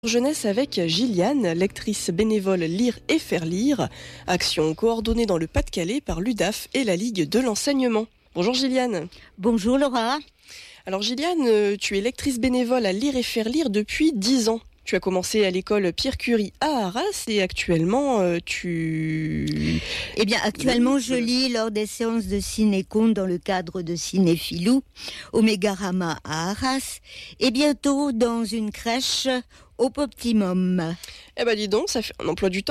Jeunesse avec Gilliane, lectrice bénévole Lire et faire lire, action coordonnée dans le Pas-de-Calais par l'UDAF et la Ligue de l'enseignement. Bonjour Gilliane. Bonjour Laura. Alors Gilliane, tu es lectrice bénévole à Lire et faire lire depuis 10 ans. Tu as commencé à l'école Pierre Curie à Arras et actuellement Actuellement je lis lors des séances de ciné-conte dans le cadre de Cinéphilou au Mégarama à Arras et bientôt dans une crèche au Poptimum. Eh ben dis donc, ça fait un emploi du temps